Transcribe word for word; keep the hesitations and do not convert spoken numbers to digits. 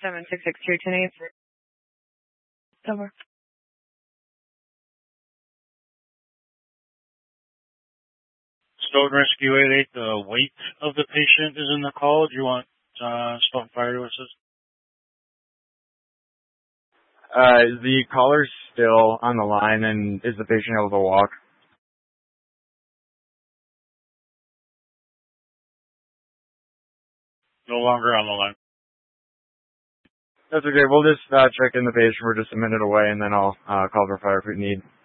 seven six six two ten eight. Over. Stoughton Rescue eight eight, the weight of the patient is in the call. Do you want uh, Stoughton Fire to assist? Uh, is the caller still on the line, and is the patient able to walk? No longer on the line. That's okay. We'll just uh, check in the patient. We're just a minute away, and then I'll uh, call for fire if we need.